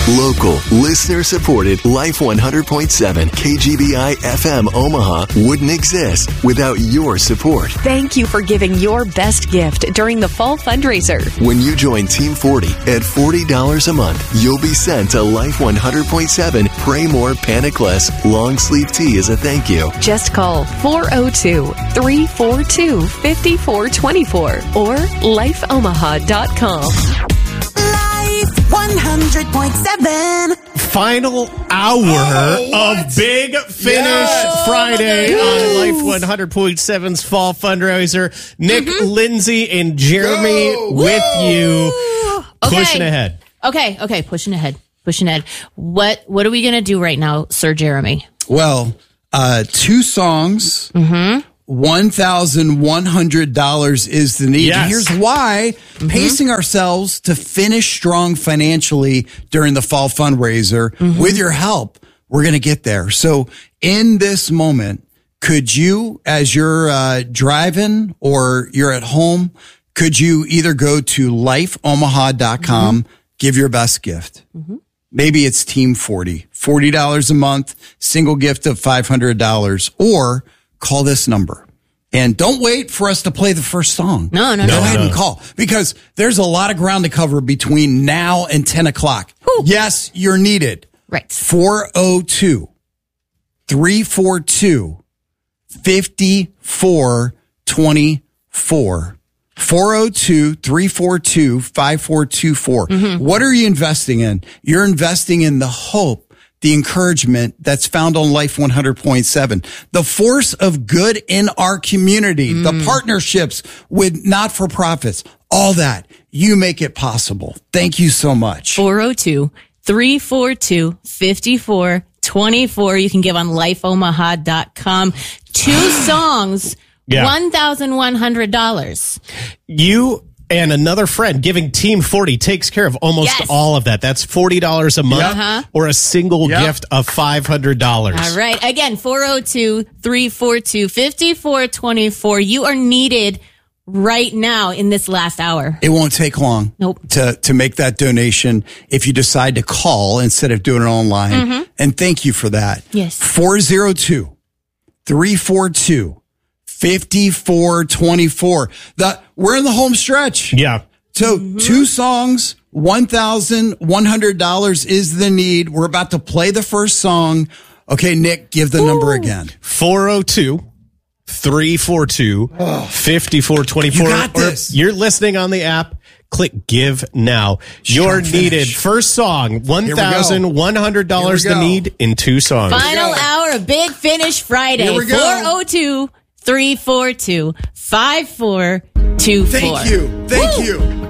Local, listener-supported Life 100.7 KGBI FM Omaha wouldn't exist without your support. Thank you for giving your best gift during the fall fundraiser. When you join Team 40 at $40 a month, you'll be sent a Life 100.7 Pray More, Panic Less long sleeve tee as a thank you. Just call 402-342-5424 or lifeomaha.com. Life 100.7. Final hour of Big Finish Friday on Life 100.7's Fall Fundraiser. Nick, Lindsay, and Jeremy with you. Pushing ahead. Okay, pushing ahead. What are we going to do right now, Sir Jeremy? Well, 2 songs. $1,100 is the need. Yes. Here's why. Pacing ourselves to finish strong financially during the fall fundraiser. With your help, we're going to get there. So in this moment, could you, as you're driving or you're at home, could you either go to lifeomaha.com, give your best gift? Maybe it's Team 40, $40 a month, single gift of $500, or call this number. And don't wait for us to play the first song. No. Go ahead and call, because there's a lot of ground to cover between now and 10 o'clock. Whew. Yes, you're needed. Right. 402-342-5424. 402-342-5424. What are you investing in? You're investing in the hope, the encouragement that's found on Life 100.7, the force of good in our community, the partnerships with not-for-profits, all that. You make it possible. Thank you so much. 402-342-5424. You can give on lifeomaha.com. 2 songs, $1,100. You and another friend giving Team 40 takes care of almost all of that. That's $40 a month or a single gift of $500. All right. Again, 402-342-5424. You are needed right now in this last hour. It won't take long to make that donation if you decide to call instead of doing it online. And thank you for that. Yes. 402-342-5424. We're in the home stretch. Yeah. So 2 songs, $1,100 is the need. We're about to play the first song. Okay, Nick, give the number again. 402-342-5424. You got this. Or you're listening on the app. Click Give Now. You're needed. First song, $1,100 the need in 2 songs. Final hour of Big Finish Friday. Here we go. 402-342-5424. Thank you.